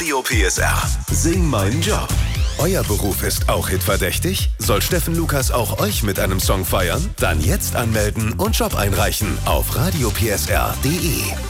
Radio PSR. Sing meinen Job. Euer Beruf ist auch hitverdächtig? Soll Steffen Lukas auch euch mit einem Song feiern? Dann jetzt anmelden und Job einreichen auf radiopsr.de.